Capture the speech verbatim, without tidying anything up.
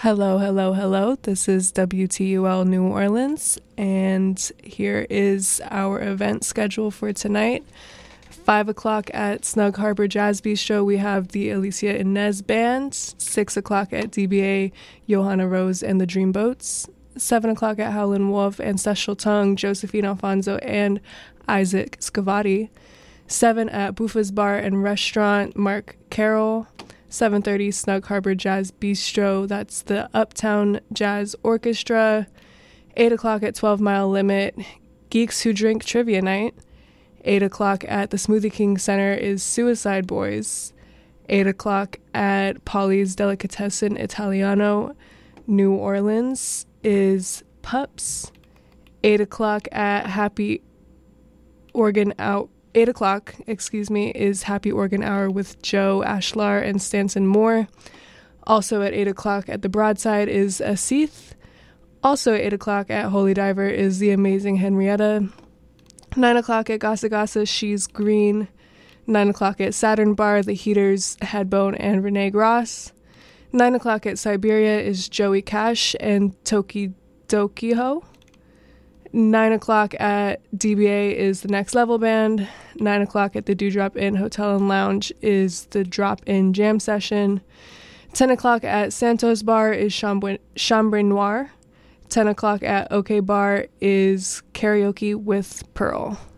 Hello, hello, hello. This is W T U L New Orleans, and here is our event schedule for tonight. Five o'clock at Snug Harbor Jazz Bistro, we have the Alicia Inez Band. Six o'clock at D B A, Johanna Rose and the Dreamboats. Seven o'clock at Howlin' Wolf, Ancestral Tongue, Josephine Alfonso, and Isaac Scavati. Seven at Buffa's Bar and Restaurant, Mark Carroll. seven thirty Snug Harbor Jazz Bistro, that's the Uptown Jazz Orchestra. eight o'clock at twelve Mile Limit, Geeks Who Drink Trivia Night. eight o'clock at the Smoothie King Center is Suicide Boys. eight o'clock at Polly's Delicatessen Italiano, New Orleans, is Pups. eight o'clock at Happy Organ Out. eight o'clock, excuse me, is Happy Organ Hour with Joe Ashlar and Stanson Moore. Also at eight o'clock at the Broadside is Asith. Also at eight o'clock at Holy Diver is The Amazing Henrietta. nine o'clock at Gasa Gasa, She's Green. nine o'clock at Saturn Bar, The Heaters, Headbone, and Renee Gross. nine o'clock at Siberia is Joey Cash and Toki Dokiho. nine o'clock at D B A is the Next Level Band. nine o'clock at the Dewdrop Inn Hotel and Lounge is the Drop In Jam Session. ten o'clock at Santos Bar is Chambre, Chambre Noir. ten o'clock at OK Bar is Karaoke with Pearl.